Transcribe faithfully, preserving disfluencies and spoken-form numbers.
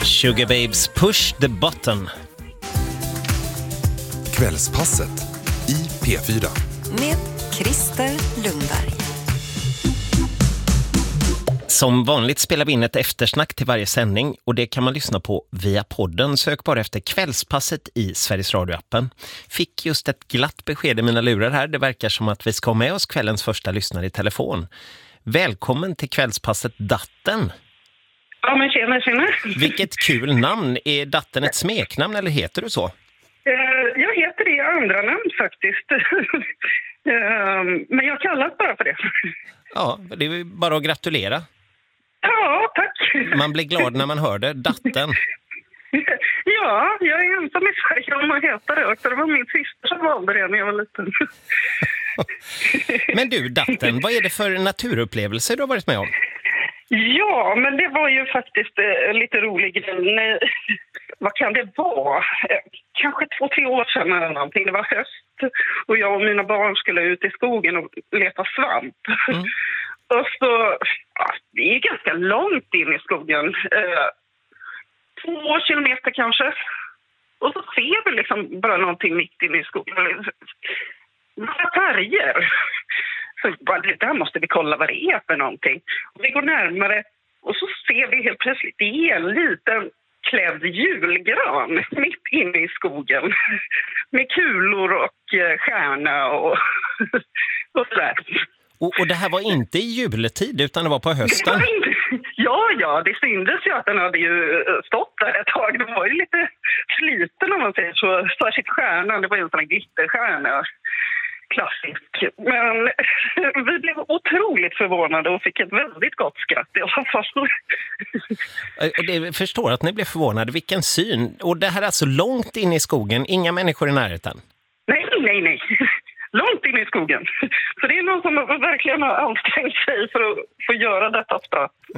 Sugar Babes, Push the Button. Kvällspasset i P fyra. Med Christer Lundberg. Som vanligt spelar vi in ett eftersnack till varje sändning och det kan man lyssna på via podden. Sök bara efter Kvällspasset i Sveriges Radio-appen. Fick just ett glatt besked i mina lurar här. Det verkar som att vi ska ha med oss kvällens första lyssnare i telefon. Välkommen till Kvällspasset Datten. Ja, men tjena, tjena. Vilket kul namn. Är Datten ett smeknamn eller heter du så? Uh, jag heter det i andra namn faktiskt. uh, men jag kallas bara för det. Ja, det är bara att gratulera. Ja, tack. Man blir glad när man hör det. Datten. Ja, jag är ensam i Sverige om att heta det också. Det var min syster som valde det när jag var liten. Men du, Datten, vad är det för naturupplevelser du har varit med om? Ja, men det var ju faktiskt eh, lite rolig grej. Vad kan det vara? Eh, kanske två, tre år sedan eller någonting. Det var höst och jag och mina barn skulle ut i skogen och leta svamp. Mm. Och så, ja, det är ganska långt in i skogen. Eh, två kilometer kanske. Och så ser vi liksom bara någonting mitt inne i skogen. Några färger. Så bara, det där måste vi kolla vad det är för någonting. Och vi går närmare och så ser vi helt plötsligt det är en liten klädd julgran mitt inne i skogen. Med kulor och eh, stjärna och, och sådär. Och, och det här var inte i juletid utan det var på hösten? Det inte, ja, ja, det syntes ju att den hade ju stått där ett tag. Det var ju lite sliten om man säger så. Särskilt stjärnan, det var ju en sån här glitterstjärna. Klassisk. Men vi blev otroligt förvånade och fick ett väldigt gott skratt i alla fall. Jag förstår att ni blev förvånade. Vilken syn. Och det här är alltså långt in i skogen. Inga människor i närheten. Nej, nej, nej. Långt in i skogen. Så det är någon som verkligen har ansträngt sig för att få göra detta spratt.